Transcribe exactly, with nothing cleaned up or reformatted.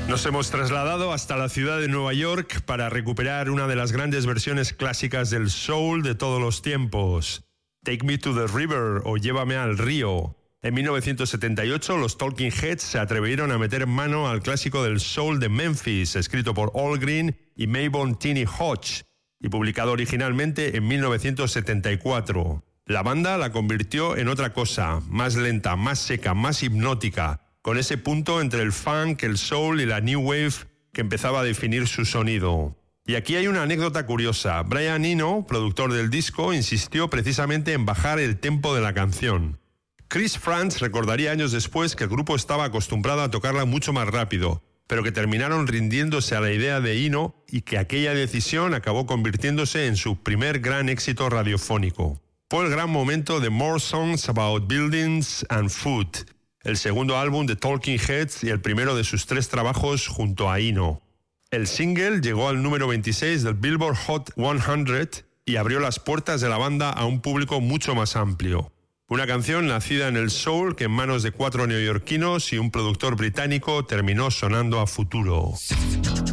Nos hemos trasladado hasta la ciudad de Nueva York para recuperar una de las grandes versiones clásicas del soul de todos los tiempos. Take Me to the River o Llévame al río. En mil novecientos setenta y ocho, los Talking Heads se atrevieron a meter mano al clásico del soul de Memphis, escrito por Al Green y Mabon Tinney Hodge, y publicado originalmente en mil novecientos setenta y cuatro. La banda la convirtió en otra cosa, más lenta, más seca, más hipnótica, con ese punto entre el funk, el soul y la new wave que empezaba a definir su sonido. Y aquí hay una anécdota curiosa. Brian Eno, productor del disco, insistió precisamente en bajar el tempo de la canción. Chris Frantz recordaría años después que el grupo estaba acostumbrado a tocarla mucho más rápido, pero que terminaron rindiéndose a la idea de Eno y que aquella decisión acabó convirtiéndose en su primer gran éxito radiofónico. Fue el gran momento de More Songs About Buildings and Food, el segundo álbum de Talking Heads y el primero de sus tres trabajos junto a Eno. El single llegó al número veintiséis del Billboard Hot cien y abrió las puertas de la banda a un público mucho más amplio. Una canción nacida en el soul que en manos de cuatro neoyorquinos y un productor británico terminó sonando a futuro.